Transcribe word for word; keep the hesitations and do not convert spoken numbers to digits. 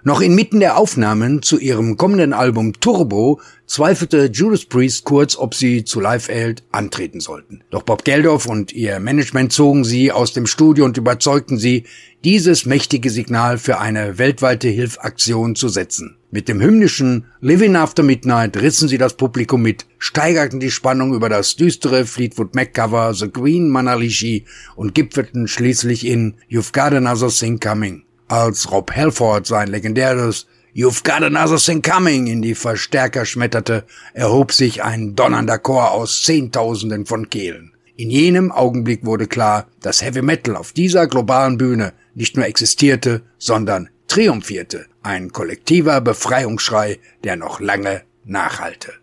Noch inmitten der Aufnahmen zu ihrem kommenden Album Turbo zweifelte Judas Priest kurz, ob sie zu Live Aid antreten sollten. Doch Bob Geldof und ihr Management zogen sie aus dem Studio und überzeugten sie, dieses mächtige Signal für eine weltweite Hilfaktion zu setzen. Mit dem hymnischen Living After Midnight rissen sie das Publikum mit, steigerten die Spannung über das düstere Fleetwood Mac-Cover The Queen Manalishi und gipfelten schließlich in You've Got Another Thing Coming. Als Rob Halford sein legendäres You've Got Another Thing Coming in die Verstärker schmetterte, erhob sich ein donnernder Chor aus Zehntausenden von Kehlen. In jenem Augenblick wurde klar, dass Heavy Metal auf dieser globalen Bühne nicht nur existierte, sondern triumphierte. Ein kollektiver Befreiungsschrei, der noch lange nachhallte.